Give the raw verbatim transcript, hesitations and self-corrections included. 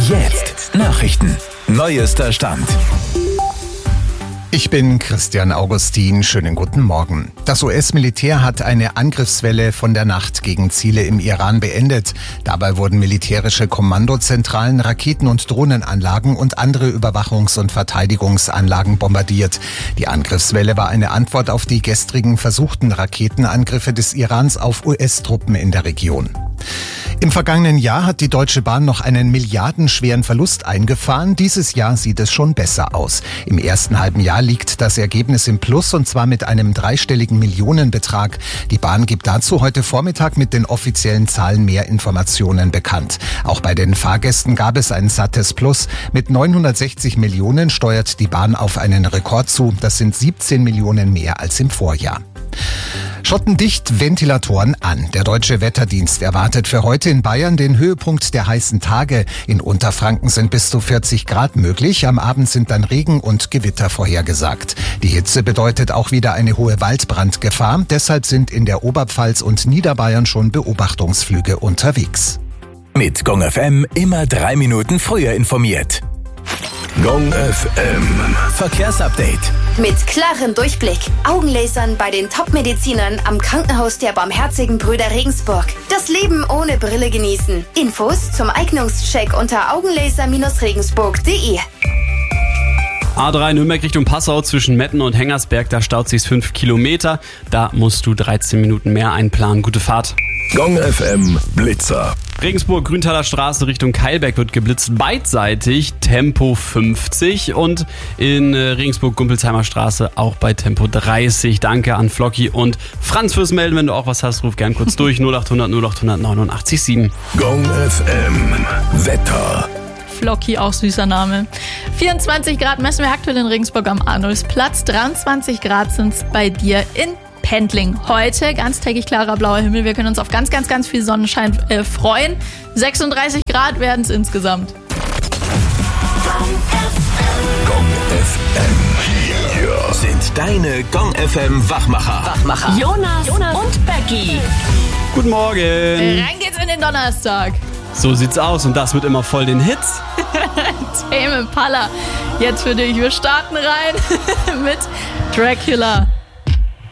Jetzt Nachrichten. Neuester Stand. Ich bin Christian Augustin. Schönen guten Morgen. Das U S-Militär hat eine Angriffswelle von der Nacht gegen Ziele im Iran beendet. Dabei wurden militärische Kommandozentralen, Raketen- und Drohnenanlagen und andere Überwachungs- und Verteidigungsanlagen bombardiert. Die Angriffswelle war eine Antwort auf die gestrigen versuchten Raketenangriffe des Irans auf U S-Truppen in der Region. Im vergangenen Jahr hat die Deutsche Bahn noch einen milliardenschweren Verlust eingefahren. Dieses Jahr sieht es schon besser aus. Im ersten halben Jahr liegt das Ergebnis im Plus, und zwar mit einem dreistelligen Millionenbetrag. Die Bahn gibt dazu heute Vormittag mit den offiziellen Zahlen mehr Informationen bekannt. Auch bei den Fahrgästen gab es ein sattes Plus. Mit neunhundertsechzig Millionen steuert die Bahn auf einen Rekord zu. Das sind siebzehn Millionen mehr als im Vorjahr. Schottendicht, Ventilatoren an. Der Deutsche Wetterdienst erwartet für heute in Bayern den Höhepunkt der heißen Tage. In Unterfranken sind bis zu vierzig Grad möglich. Am Abend sind dann Regen und Gewitter vorhergesagt. Die Hitze bedeutet auch wieder eine hohe Waldbrandgefahr. Deshalb sind in der Oberpfalz und Niederbayern schon Beobachtungsflüge unterwegs. Mit Gong F M immer drei Minuten früher informiert. Gong F M Verkehrsupdate. Mit klarem Durchblick. Augenlasern bei den Top-Medizinern am Krankenhaus der Barmherzigen Brüder Regensburg. Das Leben ohne Brille genießen. Infos zum Eignungscheck unter augenlaser regensburg punkt de. A drei Nürnberg Richtung Passau zwischen Metten und Hengersberg, da staut sich's fünf Kilometer. Da musst du dreizehn Minuten mehr einplanen. Gute Fahrt. Gong F M Blitzer. Regensburg Grüntaler Straße Richtung Keilberg wird geblitzt, beidseitig, Tempo fünfzig, und in Regensburg Gumpelsheimer Straße auch bei Tempo dreißig. Danke an Flocki und Franz fürs Melden. Wenn du auch was hast, ruf gern kurz durch. null acht hundert null acht hundert neunundachtzig sieben. Gong F M Wetter. Flocki, auch süßer Name. vierundzwanzig Grad messen wir aktuell in Regensburg am Arnulfsplatz. dreiundzwanzig Grad sind's bei dir in Pendling. Heute ganztägig klarer blauer Himmel. Wir können uns auf ganz, ganz, ganz viel Sonnenschein äh, freuen. sechsunddreißig Grad werden es insgesamt. Gong F M. Hier sind deine Gong F M Wachmacher. Wachmacher. Jonas, Jonas und Becky. Guten Morgen. Rein geht's in den Donnerstag. So sieht's aus, und das wird immer voll den Hits. Tame Impala. Jetzt für dich. Wir starten rein mit Dracula.